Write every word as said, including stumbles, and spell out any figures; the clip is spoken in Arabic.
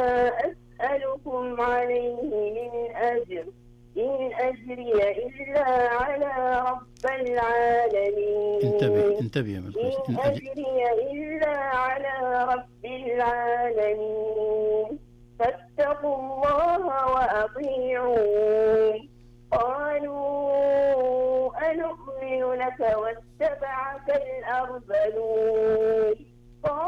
أسألكم عليه من أجر إن أجري إلا على رب العالمين. انتبه انتبه يا ملكوس. إن إن أجري أجري إلا على رب العالمين فاتقوا الله وأطيعون. قالوا أنؤمن لك واتبعك الأرذلون.